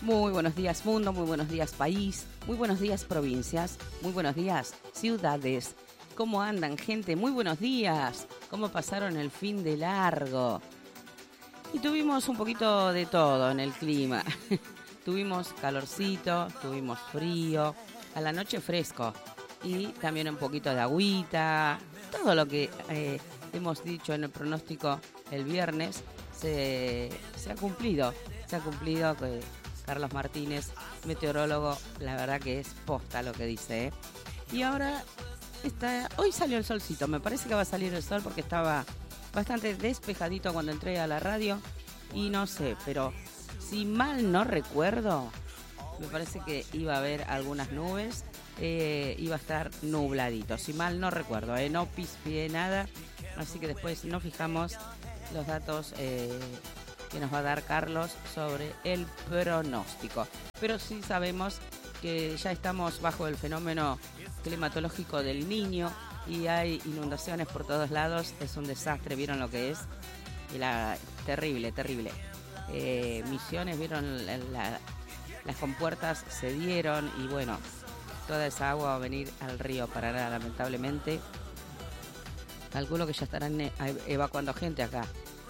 Muy buenos días mundo, muy buenos días país, muy buenos días provincias, muy buenos días ciudades. ¿Cómo andan, gente? Muy buenos días. ¿Cómo pasaron el fin de largo? Y tuvimos un poquito de todo en el clima. Tuvimos calorcito, tuvimos frío, a la noche fresco y también un poquito de agüita. Todo lo que hemos dicho en el pronóstico el viernes se ha cumplido. Se ha cumplido que Carlos Martínez, meteorólogo, la verdad que es posta lo que dice, ¿eh? Y ahora hoy salió el solcito, me parece que va a salir el sol porque estaba bastante despejadito cuando entré a la radio y no sé, pero si mal no recuerdo, me parece que iba a haber algunas nubes, iba a estar nubladito, si mal no recuerdo, no pispié nada, así que después nos fijamos los datos que nos va a dar Carlos sobre el pronóstico. Pero sí sabemos que ya estamos bajo el fenómeno climatológico del Niño y hay inundaciones por todos lados, es un desastre, ¿vieron lo que es? Terrible. Misiones, ¿vieron? Las compuertas se dieron y bueno, toda esa agua va a venir al río Paraná, lamentablemente. Calculo que ya estarán evacuando gente acá.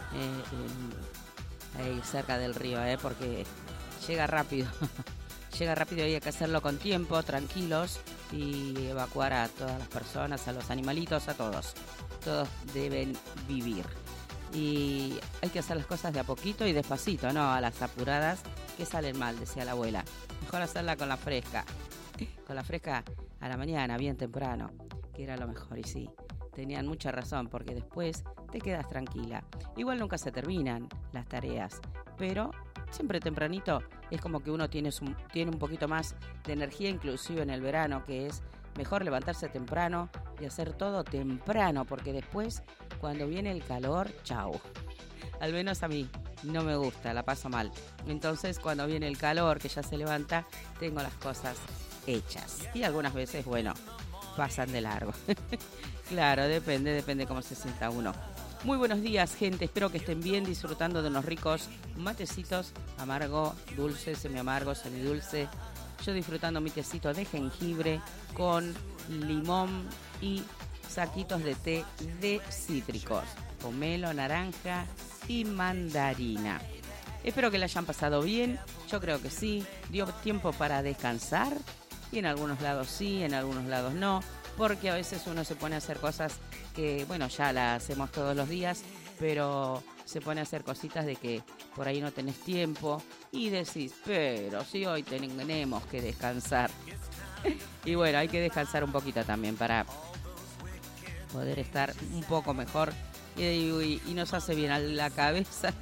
Ahí cerca del río, porque llega rápido. Llega rápido y hay que hacerlo con tiempo, tranquilos, y evacuar a todas las personas, a los animalitos, a todos. Todos deben vivir. Y hay que hacer las cosas de a poquito y despacito, no a las apuradas que salen mal, decía la abuela. Mejor hacerla con la fresca. Con la fresca a la mañana, bien temprano, que era lo mejor. Y sí, tenían mucha razón, porque después te quedas tranquila. Igual nunca se terminan las tareas, pero siempre tempranito es como que uno tiene un poquito más de energía, inclusive en el verano, que es mejor levantarse temprano y hacer todo temprano, porque después, cuando viene el calor, chau. Al menos a mí no me gusta, la paso mal. Entonces, cuando viene el calor, que ya se levanta, tengo las cosas hechas. Y algunas veces, bueno, pasan de largo. Claro, depende cómo se sienta uno. Muy buenos días, gente. Espero que estén bien, disfrutando de unos ricos matecitos, amargo, dulce, semiamargo, semidulce. Yo disfrutando mi tecito de jengibre con limón y saquitos de té de cítricos, pomelo, naranja y mandarina. Espero que la hayan pasado bien. Yo creo que sí. Dio tiempo para descansar y en algunos lados sí, en algunos lados no, porque a veces uno se pone a hacer cosas que, bueno, ya las hacemos todos los días, pero se pone a hacer cositas de que por ahí no tenés tiempo y decís, pero si hoy tenemos que descansar. Y bueno, hay que descansar un poquito también para poder estar un poco mejor y nos hace bien a la cabeza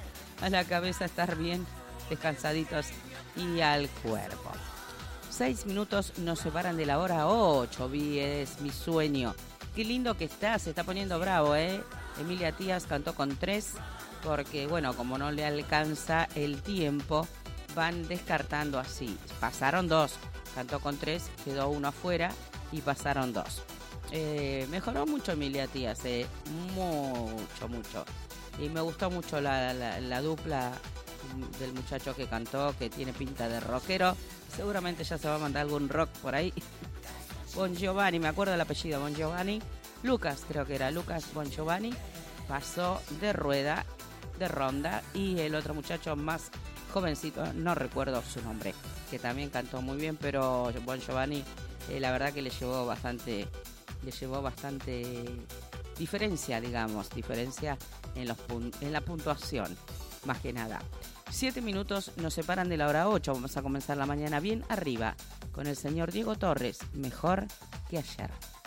estar bien descansaditos y al cuerpo. 6 minutos nos separan de la hora 8, es mi sueño. Qué lindo que está, se está poniendo bravo, Emilia Tías cantó con 3, porque bueno, como no le alcanza el tiempo, van descartando así. Pasaron 2, cantó con 3, quedó 1 afuera y pasaron 2. Mejoró mucho Emilia Tías, mucho. Y me gustó mucho la dupla del muchacho que cantó, que tiene pinta de rockero. Seguramente ya se va a mandar algún rock por ahí. Bon Giovanni, me acuerdo del apellido, Bon Giovanni. Lucas, creo que era Lucas Bon Giovanni. Pasó de ronda. Y el otro muchacho más jovencito, no recuerdo su nombre, que también cantó muy bien, pero Bon Giovanni, la verdad que le llevó bastante diferencia en la puntuación, más que nada. 7 minutos nos separan de la hora 8. Vamos a comenzar la mañana bien arriba con el señor Diego Torres, mejor que ayer.